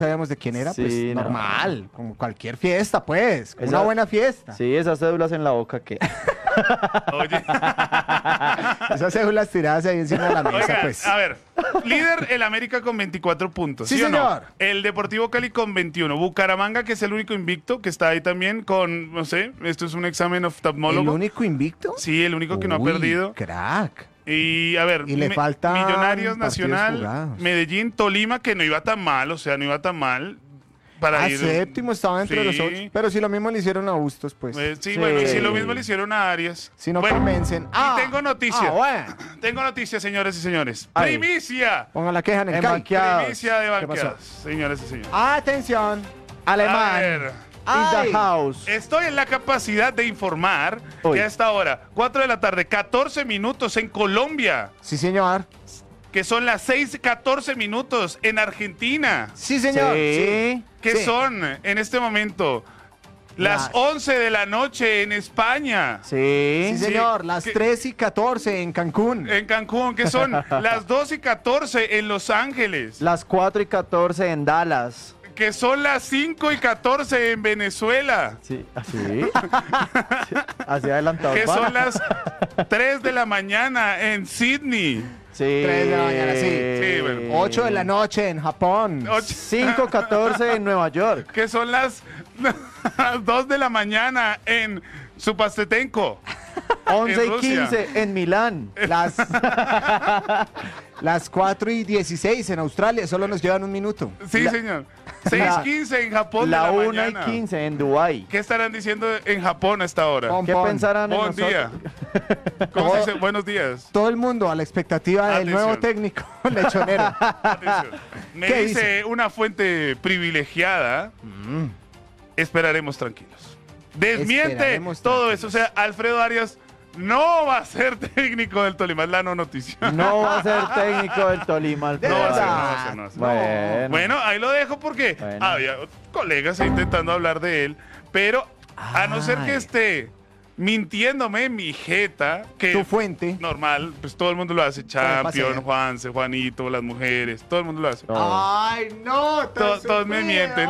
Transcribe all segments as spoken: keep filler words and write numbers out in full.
sabíamos de quién era, Sí, pues no. normal, como cualquier fiesta, pues, como Esa- una buena fiesta. Sí, esas cédulas en la boca que... Oye, Esas cédulas tiradas ahí encima de la mesa, oiga, pues. a ver, líder el América con veinticuatro puntos, Sí, ¿sí, o no? señor. El Deportivo Cali con veintiuno, Bucaramanga, que es el único invicto, que está ahí también con, no sé, esto es un examen ¿El oftalmólogo. único invicto? Sí, el único que no ha Uy, perdido. Crack. Y a ver, Y le Me- faltan Millonarios, partidos Nacional, jugados. Medellín, Tolima, que no iba tan mal, o sea, no iba tan mal para Ah, ir. séptimo estaba entre los Sí. ocho. Pero si lo mismo le hicieron a Bustos, pues. Eh, sí, Sí. bueno, y si lo mismo le hicieron a Arias. si no Bueno, convencen. Ah, y tengo noticia. Ah, bueno. Tengo noticia, señores y señores. Ay. Primicia. Pongan la queja en el En CAI. banquea- Banqueados. Primicia de ¿Qué pasó? banqueadas, señores y señores. Atención. A Alemán. ver, In Ay. the house. estoy en la capacidad de informar Uy. que a esta hora, cuatro de la tarde, catorce minutos en Colombia, Sí, señor. que son las seis catorce minutos en Argentina, Sí, señor. Sí. que Sí. son en este momento las Las- once de la noche en España. Sí. Sí, señor. Las ¿Qué? tres y catorce en Cancún. En Cancún, que son las dos y catorce en Los Ángeles, Las cuatro y catorce en Dallas. que son las cinco y catorce en Venezuela, Sí. ¿Así? Sí. Así adelantado. que van. son las tres de la mañana en Sydney, Sí. Tres de la mañana, sí. Sí, bueno. ocho de la noche en Japón. ocho- cinco catorce en Nueva York. que son las, las dos de la mañana en Supastetenko, once y Rusia. quince en Milán. Las, las cuatro y dieciséis en Australia. Solo nos llevan un minuto. sí La- señor, seis quince en Japón de La la una y mañana. quince en Dubái. ¿Qué estarán diciendo en Japón a esta hora? Pom, ¿Qué pom. pensarán en Buen nosotros? día. ¿Cómo se dice? Buenos días. Todo el mundo a la expectativa del Atención. nuevo técnico lechonero. Atención. Me ¿Qué dice, dice? una fuente privilegiada, esperaremos tranquilos. Desmiente Esperaremos todo eso. O sea, Alfredo Arias no va a ser técnico del Tolima. Es la no noticia. No va a ser técnico del Tolima. De No va a ser, no verdad. va a ser, no va a ser. Bueno. Bueno, ahí lo dejo porque Bueno. había colegas ahí intentando hablar de él, pero a no ser que Ay. esté mintiéndome mi jeta, que Tu fuente. normal, pues todo el mundo lo hace, Champion, paseo. Juanse, Juanito, las mujeres, todo el mundo lo hace. Todo. Ay, no. tan To- todos me sufrido. mienten.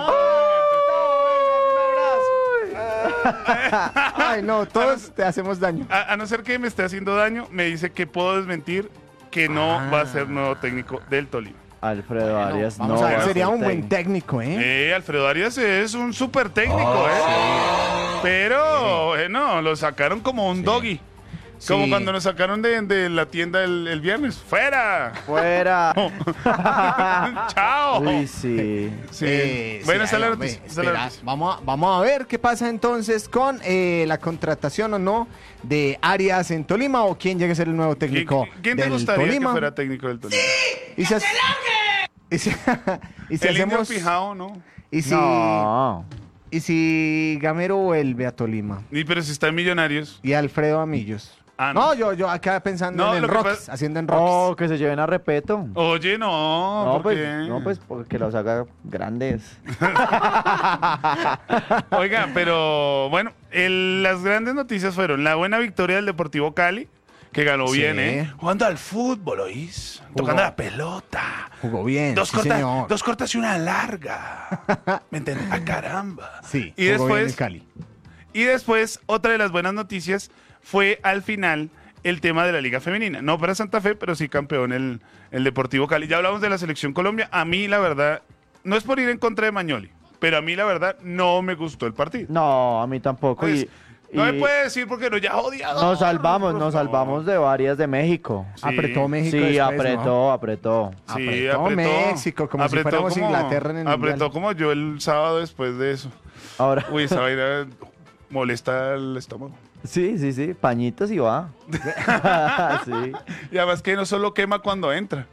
Ay, no, todos te hacemos daño. A, a no ser que me esté haciendo daño, me dice que puedo desmentir que no Ah. va a ser nuevo técnico del Tolima. Alfredo Arias Vamos no a ver, va sería ser un buen técnico. técnico, ¿eh? Eh, Alfredo Arias es un súper técnico, ¿eh? Pero, bueno, lo sacaron como un doggy. Como Sí. cuando nos sacaron de, de la tienda el, el viernes. ¡Fuera! Fuera. ¡Chao! Uy, sí. Sí. Eh, bueno, sí, esa es la ay, hombre, noticia, esa es la espera, noticia. Vamos a, vamos a ver qué pasa entonces con eh, la contratación o no de Arias en Tolima o quién llegue a ser el nuevo ¿Quién, técnico quién te del gustaría Tolima. que fuera técnico del Tolima? Y si, hace- y si, y si el indio hacemos Pijao, ¿no? y si No. y si Gamero vuelve a Tolima Ni, pero si está en Millonarios. y Alfredo Amillos. Ah, no. no. yo yo acá pensando No, en lo que Rocks, pasa- haciendo en Rocks. Oh, que se lleven a Repeto. Oye, no. No, ¿por pues, qué? no, pues porque los haga grandes. Oiga, pero bueno, el- las grandes noticias fueron la buena victoria del Deportivo Cali, que ganó Sí. bien, ¿eh? Jugando al fútbol, ¿oís? Tocando la pelota. Jugó bien. Dos, sí, cortas, señor. dos cortas y una larga. ¿Me entiendes? ¡Ah, caramba! Sí, Y jugó bien después, el Cali. y después, otra de las buenas noticias fue al final el tema de la Liga Femenina. No para Santa Fe, pero sí campeón el, el Deportivo Cali. Ya hablamos de la Selección Colombia. A mí, la verdad, no es por ir en contra de Mañoli, pero a mí, la verdad, no me gustó el partido. No, a mí tampoco. Pues, y, no y me puede decir porque no, ya odiado. nos salvamos, por nos favor. salvamos de varias de México. Sí. Apretó México Sí, después, apretó, ¿no? apretó. Sí, Apretó apretó. México, como si Apretó fuéramos como- Inglaterra en el Apretó Mundial. como yo el sábado después de eso. Ahora, Uy, esa vaina molesta el estómago. sí, sí, sí, pañitos y va. sí. Y además que no solo quema cuando entra.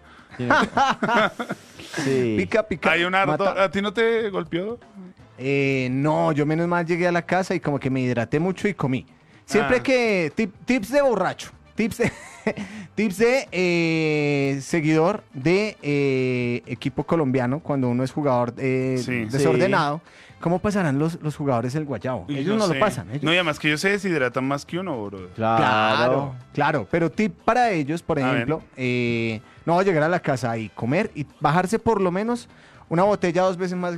Sí. Pica, pica. Hay un ardor. mata. ¿A ti no te golpeó? Eh, no, yo menos mal llegué a la casa y como que me hidraté mucho y comí. Siempre Ah. que tip- tips de borracho, tips de, tips de eh, seguidor de eh, equipo colombiano cuando uno es jugador eh, Sí. desordenado. ¿Cómo pasarán los, los jugadores el guayabo? Uy, Ellos no, sé. lo pasan. Ellos. No, y además que ellos se deshidratan más que uno, bro. Claro. Claro, claro, pero tip para ellos, por A ver. ejemplo, eh, no llegar a la casa y comer y bajarse por lo menos una botella dos veces más